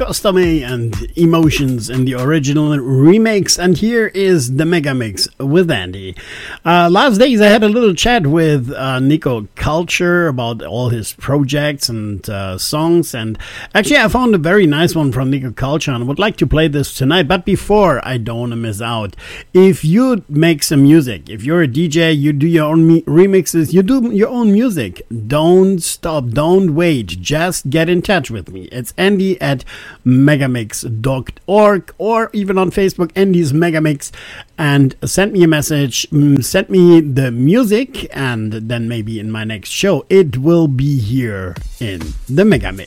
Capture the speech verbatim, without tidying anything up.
Costame and Emotions in the original remix, and here is the mega mix with Andy. Uh, last days I had a little chat with uh, Nico Culture about all his projects and uh, songs, and actually I found a very nice one from Nico Culture and would like to play this tonight. But before, I don't want to miss out. If you make some music, if you're a D J, you do your own me- remixes, you do your own music, don't stop, don't wait, just get in touch with me. It's Andy at megamix dot org, or even on Facebook, Andy's Megamix, and send me a message, send me the music, and then maybe in my next show it will be here in the Megamix.